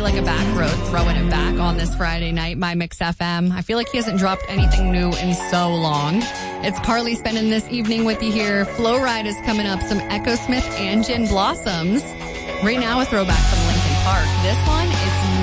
Like a Back Road, throwing it back on this Friday night, My Mix FM. I feel like he hasn't dropped anything new in so long. It's Carly spending this evening with you here. Flow Ride is coming up, some Echo Smith and Gin Blossoms. Right now, a throwback from Linkin Park. This one, it's